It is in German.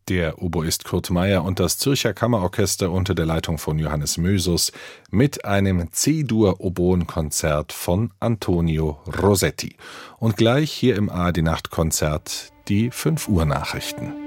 Der Oboist Kurt Meyer und das Zürcher Kammerorchester unter der Leitung von Johannes Mösus mit einem C-Dur-Oboen-Konzert von Antonio Rossetti. Und gleich hier im ARD Nachtkonzert die 5 Uhr Nachrichten.